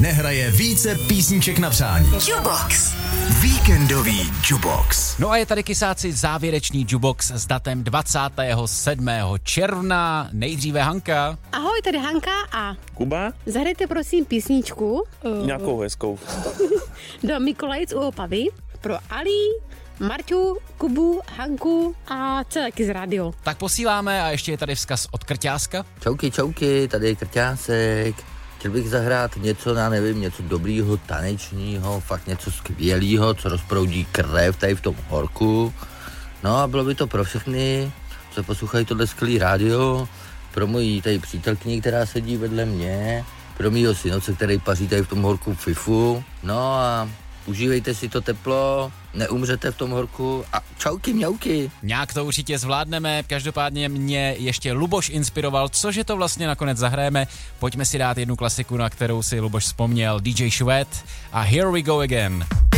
nehraje více písniček na přání. Jukebox. Víkendový Jukebox. No a je tady, kysáci, závěrečný Jukebox s datem 27. června. Nejdříve Hanka. Ahoj, tady Hanka a Kuba? zahrajte prosím písničku Nějakou hezkou. do Mikołajic u Opavy pro Ali, Marťu, Kubu, Hanku a celé z rádio. Tak posíláme a ještě je tady vzkaz od Krťáska. Čauky, tady je Krťásek. Chtěl bych zahrát něco, já nevím, něco dobrýho, tanečního, fakt něco skvělýho, co rozproudí krev tady v tom horku. No a bylo by to pro všechny, co poslouchají tohle skvělý rádio, pro moji tady přítelkyni, která sedí vedle mě, pro mýho synoce, který paří tady v tom horku fifu. No a užívejte si to teplo, neumřete v tom horku a čauky, mňauky. Nějak to určitě zvládneme, každopádně mě ještě Luboš inspiroval, cože to vlastně nakonec zahrajeme. Pojďme si dát jednu klasiku, na kterou si Luboš vzpomněl, DJ Švet a Here We Go Again.